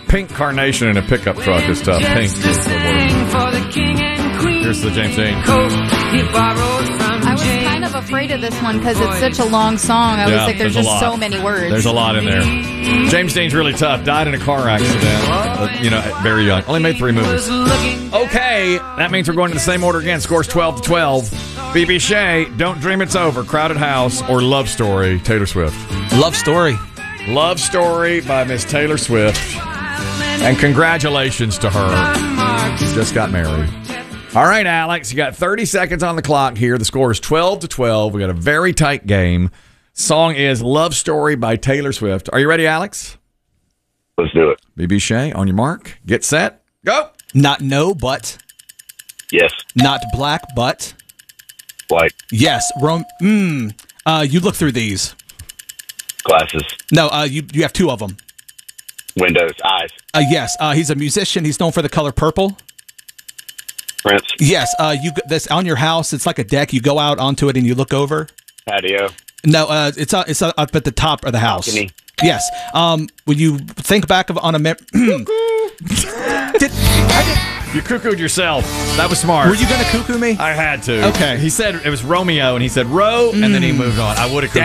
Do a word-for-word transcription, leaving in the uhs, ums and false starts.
pink carnation in a pickup truck is tough. Pink is the word. Here's the James Dean. I was kind of afraid of this one because it's such a long song. I Yeah, was like, there's, there's a just lot. so many words. There's a lot in there. James Dean's really tough. Died in a car accident. Uh, you know, very young. Only made three movies. Okay, that means we're going to the same order again. Scores twelve to twelve. B B Shea, Don't Dream It's Over, Crowded House, or Love Story, Taylor Swift. Love Story. Love Story by Miss Taylor Swift. And congratulations to her. She just got married. All right, Alex, you got thirty seconds on the clock here. The score is twelve to twelve. We got a very tight game. Song is Love Story by Taylor Swift. Are you ready, Alex? Let's do it. B B Shea, on your mark. Get set. Go. Not no, but. Yes. Not black, but. White. Yes. Rom- mm, uh, you look through these. Glasses. No, uh, you you have two of them. Windows. Eyes. Uh, yes. Uh, he's a musician. He's known for the color purple. Prince. Yes. Uh, you this on your house. It's like a deck. You go out onto it and you look over. Patio. No, uh, it's uh, it's uh, up at the top of the house. Balcony. Yes. Um, when you think back of on a mem- did, I did, You cuckooed yourself. That was smart. were you gonna cuckoo me? I had to. Okay. He said it was Romeo, and he said Ro, and then he moved on. I would have cuckooed